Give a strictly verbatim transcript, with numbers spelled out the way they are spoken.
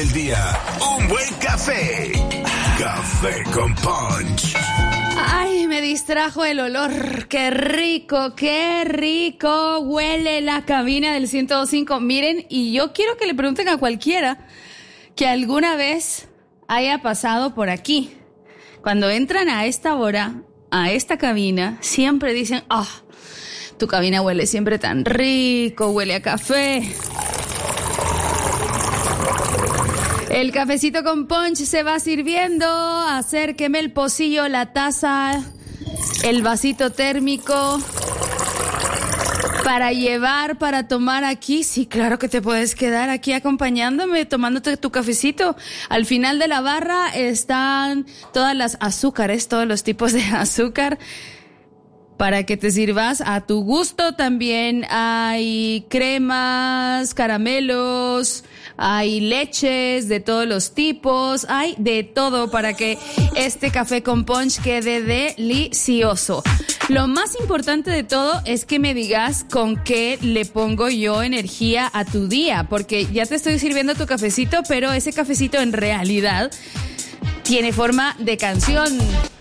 del día, un buen café. Café con Punch. Ay, me distrajo el olor. Qué rico, qué rico huele la cabina del ciento dos punto cinco. Miren, y yo quiero que le pregunten a cualquiera que alguna vez haya pasado por aquí. Cuando entran a esta hora, a esta cabina, siempre dicen, ah, oh, tu cabina huele siempre tan rico, huele a café. El cafecito con Punch se va sirviendo. Acérqueme el pocillo, la taza, el vasito térmico para llevar, para tomar aquí. Sí, claro que te puedes quedar aquí acompañándome, tomándote tu cafecito. Al final de la barra están todas las azúcares, todos los tipos de azúcar, para que te sirvas a tu gusto. También hay cremas, caramelos, hay leches de todos los tipos, hay de todo para que este café con Punch quede delicioso. Lo más importante de todo es que me digas con qué le pongo yo energía a tu día, porque ya te estoy sirviendo tu cafecito, pero ese cafecito en realidad tiene forma de canción.